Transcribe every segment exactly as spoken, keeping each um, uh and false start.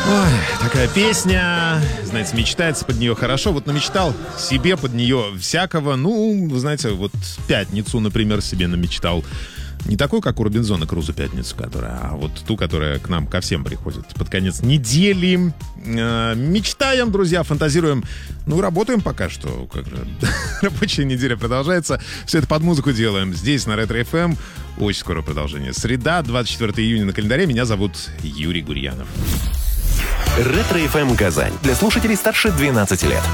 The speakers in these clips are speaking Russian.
Ой, такая песня, знаете, мечтается под нее хорошо. Вот намечтал себе под нее всякого. Ну, вы знаете, вот пятницу, например, себе намечтал. Не такой, как у Робинзона Крузо пятницу, которая, а вот ту, которая к нам ко всем приходит под конец недели. Э, мечтаем, друзья, фантазируем. Ну, работаем пока что. Как же, рабочая неделя продолжается. Все это под музыку делаем. Здесь, на Ретро эф эм. Очень скоро продолжение. Среда, двадцать четвёртого июня на календаре. Меня зовут Юрий Гурьянов. Ретро эф эм Казань. Для слушателей старше двенадцати лет.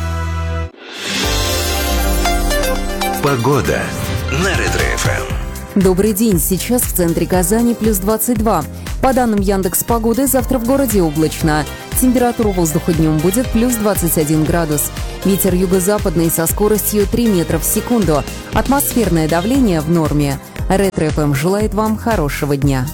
Погода на Ретро эф эм. Добрый день. Сейчас в центре Казани плюс двадцать два. По данным Яндекс.Погоды, завтра в городе облачно. Температура воздуха днем будет плюс двадцать один градус. Ветер юго-западный со скоростью три метра в секунду. Атмосферное давление в норме. Ретро эф эм желает вам хорошего дня.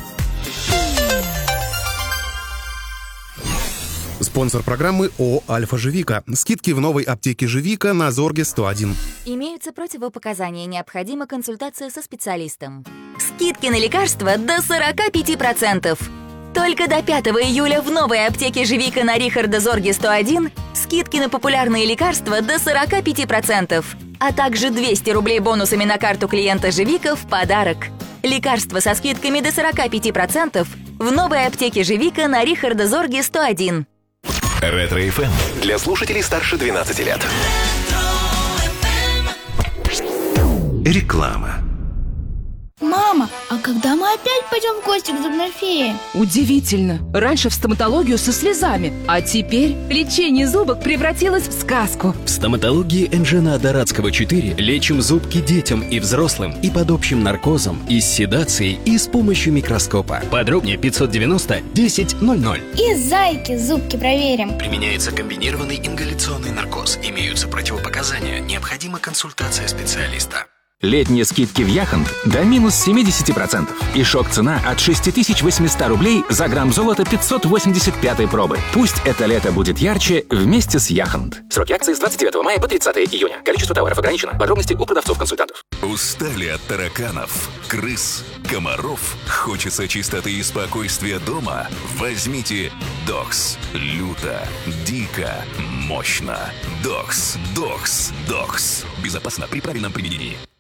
Спонсор программы ООО «Альфа Живика». Скидки в новой аптеке «Живика» на Зорге сто один. Имеются противопоказания, необходима консультация со специалистом. Скидки на лекарства до сорок пять процентов. Только до пятого июля в новой аптеке «Живика» на Рихарда Зорге сто один скидки на популярные лекарства до сорок пять процентов, а также двести рублей бонусами на карту клиента «Живика» в подарок. Лекарства со скидками до сорок пять процентов в новой аптеке «Живика» на Рихарда Зорге сто один. Ретро эф эм для слушателей старше двенадцати лет. Реклама. Мама, а когда мы опять пойдем в гости к зубной фее? Удивительно. Раньше в стоматологию со слезами, а теперь лечение зубок превратилось в сказку. В стоматологии Энжена Дорадского четыре лечим зубки детям и взрослым и под общим наркозом, и с седацией, и с помощью микроскопа. Подробнее пятьсот девяносто десять ноль ноль. И зайки зубки проверим. Применяется комбинированный ингаляционный наркоз. Имеются противопоказания. Необходима консультация специалиста. Летние скидки в Яхонт до минус семьдесят процентов. И шок-цена от шесть тысяч восемьсот рублей за грамм золота пятьсот восемьдесят пятой пробы. Пусть это лето будет ярче вместе с Яхонт. Сроки акции с двадцать девятого мая по тридцатое июня. Количество товаров ограничено. Подробности у продавцов-консультантов. Устали от тараканов, крыс, комаров? Хочется чистоты и спокойствия дома? Возьмите Докс. Люто, дико, мощно. Докс, Докс, Докс. Безопасно при правильном применении.